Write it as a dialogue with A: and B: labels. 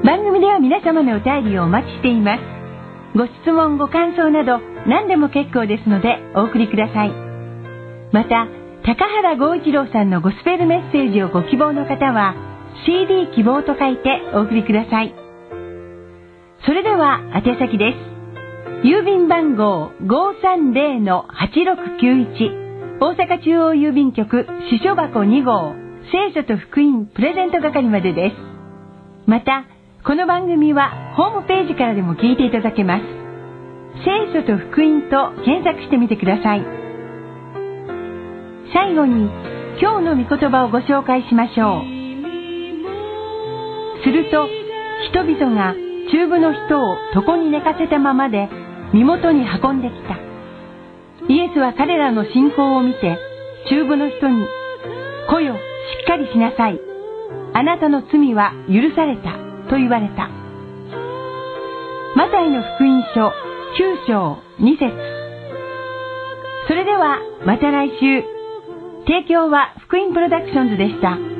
A: 番組では皆様のお便りをお待ちしています。ご質問ご感想など何でも結構ですのでお送りください。また高原剛一郎さんのゴスペルメッセージをご希望の方は CD 希望と書いてお送りください。それでは宛先です。郵便番号 530-8691 大阪中央郵便局支所箱2号聖書と福音プレゼント係までです。またこの番組はホームページからでも聞いていただけます。聖書と福音と検索してみてください。最後に今日の御言葉をご紹介しましょう。すると人々が中部の人を床に寝かせたままで身元に運んできた。イエスは彼らの信仰を見て中部の人に、来よ、しっかりしなさい。あなたの罪は許されたと言われた。マタイの福音書9章2節。それではまた来週。提供は福音プロダクションズでした。